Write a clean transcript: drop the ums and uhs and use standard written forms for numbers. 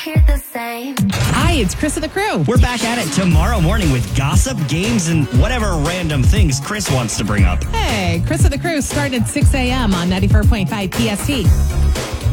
hear the same. Hi, it's Chris and the crew. We're back at it tomorrow morning with gossip, games, and whatever random things Chris wants to bring up. Hey, Chris and the crew started at 6 a.m. on 94.5 PST.